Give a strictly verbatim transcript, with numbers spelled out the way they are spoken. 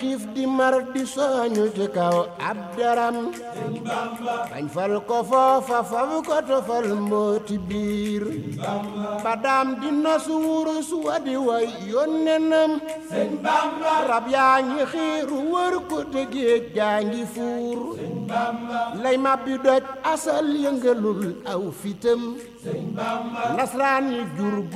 xiif di mar di soñu ci kaw ab daram bañ fal ko foofa fam ko tofal mbooti biir ba daam di nos wurus wa di way yónnenam rab yaa ngi xiiru wër ko te géej gaa ngi fuur lay mabbi doj asal yëngalul aw fitam nasraan yi jur